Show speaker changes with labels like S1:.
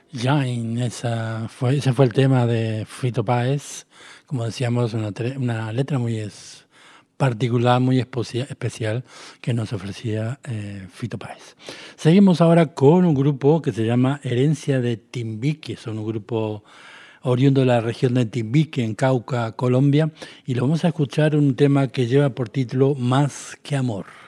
S1: Jain, ese fue el tema de Fito Páez. Como decíamos, una letra muy particular, muy especial que nos ofrecía Fito Páez. Seguimos ahora con un grupo que se llama Herencia de Timbiqui. Son un grupo oriundo de la región de Timbiqui, en Cauca, Colombia, y lo vamos a escuchar un tema que lleva por título Más que Amor.